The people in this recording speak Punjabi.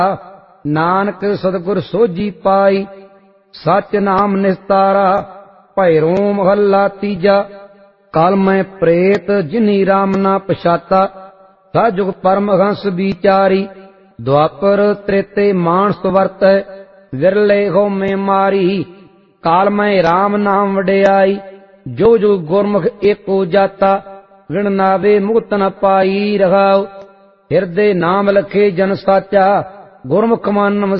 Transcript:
ਨਾਨਕ ਸਤਿਗੁਰ ਸੋਝੀ ਪਾਈ। ਸਚ ਨਾਮ ਨਿਸਤਾਰਾ ਭੈਰੋ ਮਹੱਲਾ ਤੀਜਾ। ਕਾਲ ਮੈਂ ਪ੍ਰੇਤ ਜਿਨੀ ਰਾਮ ਨਾ ਪਛਾਤਾ, ਸਾਜੁਗ ਪਰਮਹੰਸ ਵਿਚਾਰੀ। ਦੁਆਪਰ ਤ੍ਰੇਤੇ ਮਾਨਸ ਵਰਤੈ, ਵਿਰਲੇ ਹੋਮੇ ਮਾਰੀ। ਕਾਲ ਮੈਂ ਰਾਮ ਨਾਮ ਵਡਿਆਈ, ਜੋ ਜੋ ਗੁਰਮੁਖ ਏਕੋ ਜਾਤਾ। ਵਿਣ ਨਾਵੇ ਮੁਕਤ ਨ ਪਾਈ ਰਹਾਉ, ਹਿਰਦੇ ਨਾਮ ਲਖੇ ਜਨ ਸਾਚਾ। ਗੁਰਮੁਖ ਮਨ